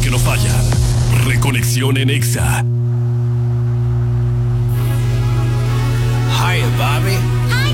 que no fallan. Reconexión en Exa. Hiya, Bobby. Hi,